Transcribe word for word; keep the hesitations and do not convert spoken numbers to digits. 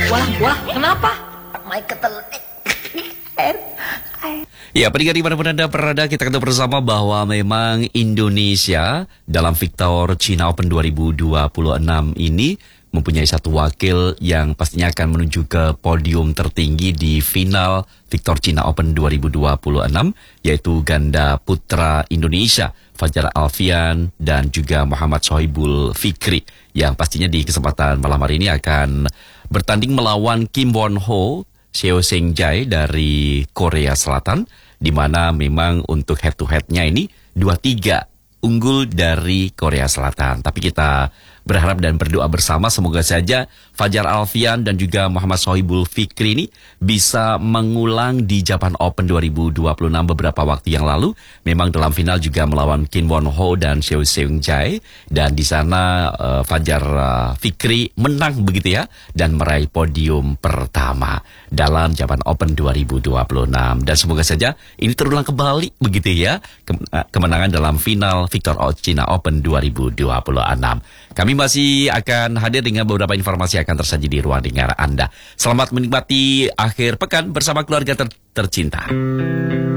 Wah, wah, kenapa? Mai ketelik. Ya, pendengar dimanapun Anda berada, kita ketemu bersama bahwa memang Indonesia dalam Victor China Open dua ribu dua puluh enam ini mempunyai satu wakil yang pastinya akan menuju ke podium tertinggi di final Victor China Open dua ribu dua puluh enam, yaitu ganda putra Indonesia, Fajar Alfian dan juga Muhammad Sohibul Fikri, yang pastinya di kesempatan malam hari ini akan bertanding melawan Kim Won Ho, Seo Seung Jae dari Korea Selatan, di mana memang untuk head to head-nya ini dua tiga unggul dari Korea Selatan. Tapi kita berharap dan berdoa bersama semoga saja Fajar Alfian dan juga Muhammad Sohibul Fikri ini bisa mengulang di Japan Open dua ribu dua puluh enam beberapa waktu yang lalu. Memang dalam final juga melawan Kim Won Ho dan Seo Seung Jae, dan di sana uh, Fajar uh, Fikri menang begitu ya, dan meraih podium pertama dalam Japan Open dua ribu dua puluh enam. Dan semoga saja ini terulang kembali begitu ya, kemenangan dalam final Victor China Open dua ribu dua puluh enam. Kami masih akan hadir dengan beberapa informasi yang akan tersaji di ruang dengar Anda. Selamat menikmati akhir pekan bersama keluarga ter tercinta.